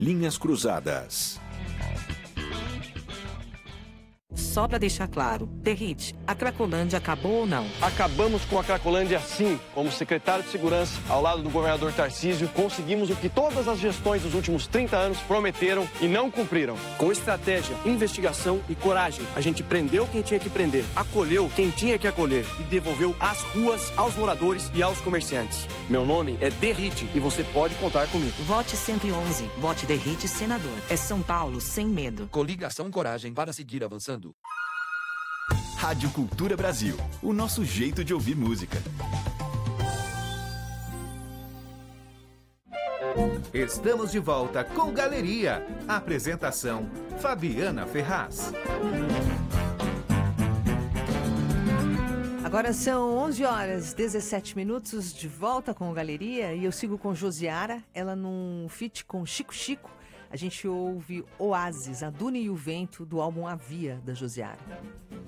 Linhas Cruzadas. Só para deixar claro, Derrite, a Cracolândia acabou ou não? Acabamos com a Cracolândia sim. Como secretário de Segurança, ao lado do governador Tarcísio, conseguimos o que todas as gestões dos últimos 30 anos prometeram e não cumpriram. Com estratégia, investigação e coragem, a gente prendeu quem tinha que prender, acolheu quem tinha que acolher e devolveu as ruas aos moradores e aos comerciantes. Meu nome é Derrite e você pode contar comigo. Vote 111. Vote Derrite senador. É São Paulo sem medo. Coligação Coragem para seguir avançando. Rádio Cultura Brasil, o nosso jeito de ouvir música. Estamos de volta com Galeria. Apresentação, Fabiana Ferraz. Agora são 11 horas, 17 minutos, de volta com Galeria. E eu sigo com Josiara, ela num feat com Chico Chico. A gente ouve Oásis, a Duna e o Vento, do álbum Havia, da Josiara.